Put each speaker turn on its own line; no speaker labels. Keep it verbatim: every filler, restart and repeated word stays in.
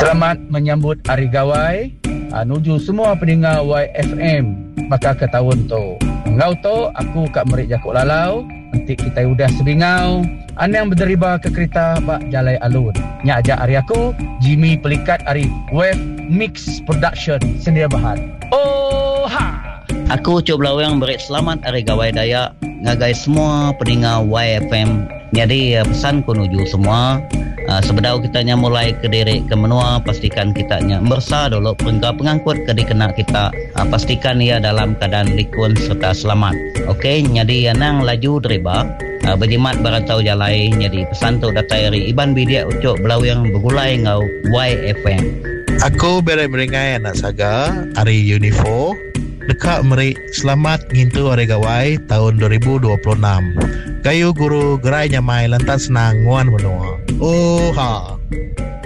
Selamat menyambut Hari Gawai. Uh, nuju semua pendengar Y F M maka ke tahun tu. Engau tu aku kat Merik Jakuk Lalau. Nanti kita udah sebingau. Anang berderiba ke kereta bak jalai alun. Nya ajak hari aku Jimmy Pelikat hari Wave Mix Production Sendia Bahan. Oh ha.
Aku Cuk Belawang beri selamat Hari Gawai Dayak ngagai semua pendengar Y F M. Jadi pesanku nuju semua uh, sebedau kitanya mulai ke diri ke menua, pastikan kitanya bersa dulu perengga pengangkut ke dikena kita, uh, pastikan ia dalam keadaan rikun serta selamat. Okey, jadi anang laju deriba uh, berjimat barantau jalai. Jadi pesan tu datai ri iban bidia Cuk Belawang bergulai ngau Y F M.
Aku beri meringai anak saga hari Unifo dekat Merik selamat ngintu Hari Gawai tahun dua ribu dua puluh enam. Kayu guru gerai nyamai lantas senang nguan menua. Oh ha.